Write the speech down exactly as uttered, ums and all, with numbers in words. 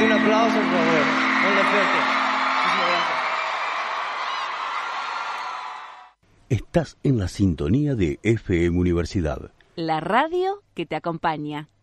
Un aplauso, por favor. Mon Laferte. Muchísimas gracias. Estás en la sintonía de F M Universidad. La radio que te acompaña.